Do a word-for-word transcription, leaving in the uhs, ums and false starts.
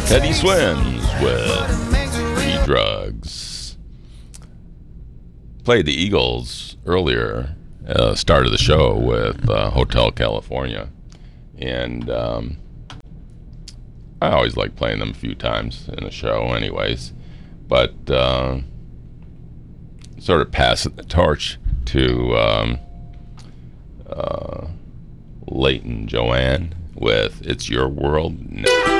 Teddy Swims with Free Drugs. Played the Eagles earlier, uh, start of the show with uh, Hotel California. And um, I always like playing them a few times in the show anyways. But uh, sort of passing the torch to um, uh, Leighton Joanne with It's Your World Now.